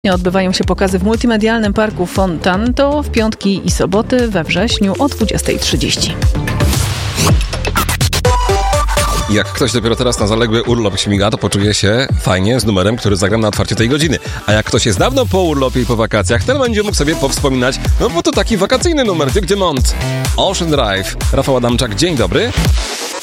Odbywają się pokazy w multimedialnym parku Fontanto w piątki i soboty we wrześniu o 20:30. Jak ktoś dopiero teraz na zaległy urlop śmiga, to poczuje się fajnie z numerem, który zagram na otwarcie tej godziny. A jak ktoś jest dawno po urlopie i po wakacjach, ten będzie mógł sobie powspominać, no bo to taki wakacyjny numer, Duc Dumont, Ocean Drive. Rafał Adamczak, dzień dobry.